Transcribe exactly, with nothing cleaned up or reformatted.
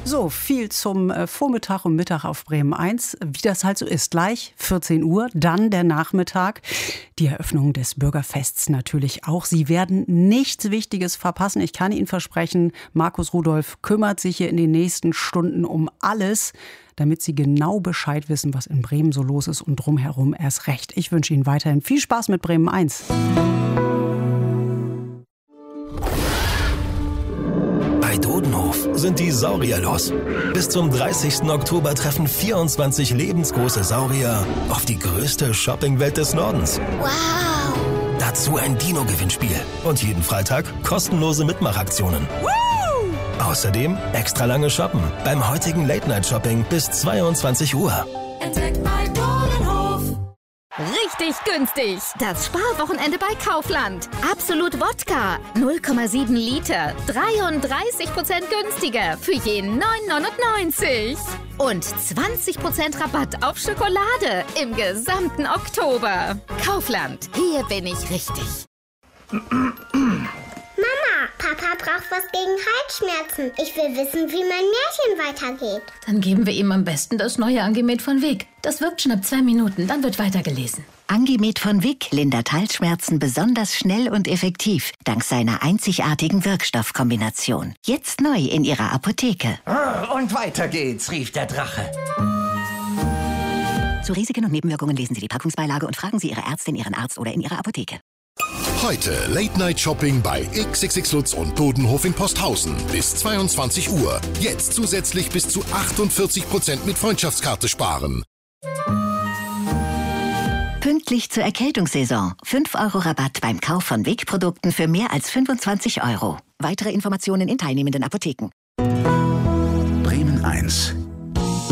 So, viel zum äh, Vormittag und Mittag auf Bremen eins. Wie das halt so ist, gleich vierzehn Uhr, dann der Nachmittag. Die Eröffnung des Bürgerfests natürlich auch. Sie werden nichts Wichtiges verpassen. Ich kann Ihnen versprechen, Markus Rudolph kümmert sich hier in den nächsten Stunden um alles, damit Sie genau Bescheid wissen, was in Bremen so los ist und drumherum erst recht. Ich wünsche Ihnen weiterhin viel Spaß mit Bremen eins. Bei Dodenhof sind die Saurier los. Bis zum dreißigsten Oktober treffen vierundzwanzig lebensgroße Saurier auf die größte Shoppingwelt des Nordens. Wow! Dazu ein Dino-Gewinnspiel und jeden Freitag kostenlose Mitmachaktionen. Woo! Außerdem extra lange Shoppen beim heutigen Late-Night-Shopping bis zweiundzwanzig Uhr. Entdeckt bei Dodenhof. Richtig günstig. Das Sparwochenende bei Kaufland. Absolut Wodka. null Komma sieben Liter. dreiunddreißig Prozent günstiger für je neun neunundneunzig. Und zwanzig Prozent Rabatt auf Schokolade im gesamten Oktober. Kaufland. Hier bin ich richtig. Mama, Papa braucht was gegen Halsschmerzen. Ich will wissen, wie mein Märchen weitergeht. Dann geben wir ihm am besten das neue Angemet von Vic. Das wirkt schon ab zwei Minuten, dann wird weitergelesen. Angemet von Vic lindert Halsschmerzen besonders schnell und effektiv, dank seiner einzigartigen Wirkstoffkombination. Jetzt neu in Ihrer Apotheke. Und weiter geht's, rief der Drache. Zu Risiken und Nebenwirkungen lesen Sie die Packungsbeilage und fragen Sie Ihre Ärztin, Ihren Arzt oder in Ihrer Apotheke. Heute Late-Night-Shopping bei X X X Lutz und Bodenhof in Posthausen bis zweiundzwanzig Uhr. Jetzt zusätzlich bis zu achtundvierzig Prozent mit Freundschaftskarte sparen. Pünktlich zur Erkältungssaison. fünf Euro Rabatt beim Kauf von Vic-Produkten für mehr als fünfundzwanzig Euro. Weitere Informationen in teilnehmenden Apotheken. Bremen eins.